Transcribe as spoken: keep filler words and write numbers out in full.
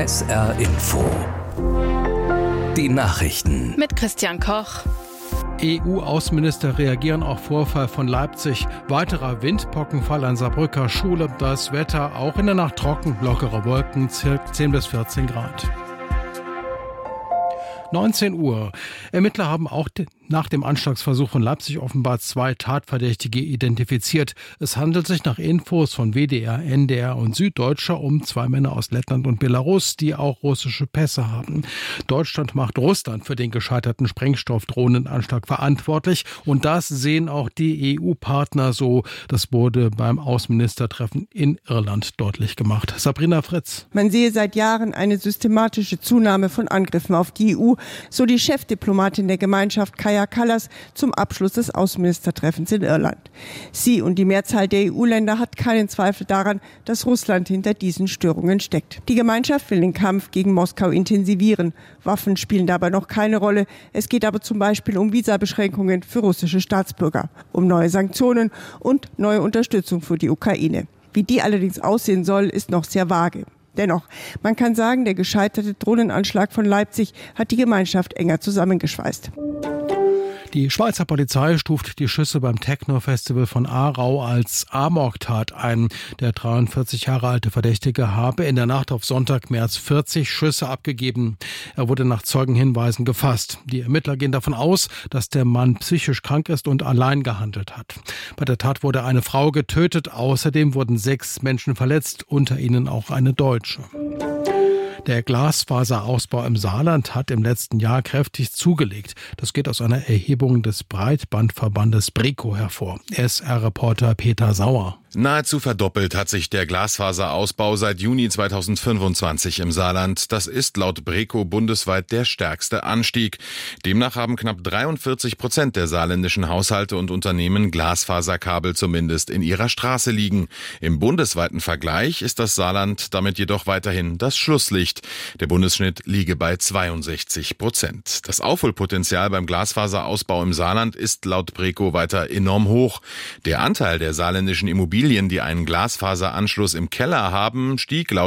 S R Info. Die Nachrichten. Mit Christian Koch. E U-Außenminister reagieren auf Vorfall von Leipzig. Weiterer Windpockenfall an Saarbrücker Schule. Das Wetter auch in der Nacht trocken, lockere Wolken, zehn bis vierzehn Grad. neunzehn Uhr. Ermittler haben auch nach dem Anschlagsversuch von Leipzig offenbar zwei Tatverdächtige identifiziert. Es handelt sich nach Infos von W D R, N D R und Süddeutscher um zwei Männer aus Lettland und Belarus, die auch russische Pässe haben. Deutschland macht Russland für den gescheiterten Sprengstoffdrohnenanschlag verantwortlich. Und das sehen auch die E U-Partner so. Das wurde beim Außenministertreffen in Irland deutlich gemacht. Sabrina Fritz. Man sehe seit Jahren eine systematische Zunahme von Angriffen auf die E U, so die Chefdiplomatin der Gemeinschaft Kaja Kallas zum Abschluss des Außenministertreffens in Irland. Sie und die Mehrzahl der E U-Länder hat keinen Zweifel daran, dass Russland hinter diesen Störungen steckt. Die Gemeinschaft will den Kampf gegen Moskau intensivieren. Waffen spielen dabei noch keine Rolle. Es geht aber zum Beispiel um Visabeschränkungen für russische Staatsbürger, um neue Sanktionen und neue Unterstützung für die Ukraine. Wie die allerdings aussehen soll, ist noch sehr vage. Dennoch, man kann sagen, der gescheiterte Drohnenanschlag von Leipzig hat die Gemeinschaft enger zusammengeschweißt. Die Schweizer Polizei stuft die Schüsse beim Techno-Festival von Aarau als Amoktat ein. Der dreiundvierzig Jahre alte Verdächtige habe in der Nacht auf Sonntag mehr als vierzig Schüsse abgegeben. Er wurde nach Zeugenhinweisen gefasst. Die Ermittler gehen davon aus, dass der Mann psychisch krank ist und allein gehandelt hat. Bei der Tat wurde eine Frau getötet. Außerdem wurden sechs Menschen verletzt, unter ihnen auch eine Deutsche. Der Glasfaserausbau im Saarland hat im letzten Jahr kräftig zugelegt. Das geht aus einer Erhebung des Breitbandverbandes BREKO hervor. S R-Reporter Peter Sauer. Nahezu verdoppelt hat sich der Glasfaserausbau seit Juni zweitausendfünfundzwanzig im Saarland. Das ist laut BREKO bundesweit der stärkste Anstieg. Demnach haben knapp dreiundvierzig Prozent der saarländischen Haushalte und Unternehmen Glasfaserkabel zumindest in ihrer Straße liegen. Im bundesweiten Vergleich ist das Saarland damit jedoch weiterhin das Schlusslicht. Der Bundesschnitt liege bei zweiundsechzig Prozent. Das Aufholpotenzial beim Glasfaserausbau im Saarland ist laut BREKO weiter enorm hoch. Der Anteil der saarländischen Immobilien, die einen Glasfaseranschluss im Keller haben, stieg laut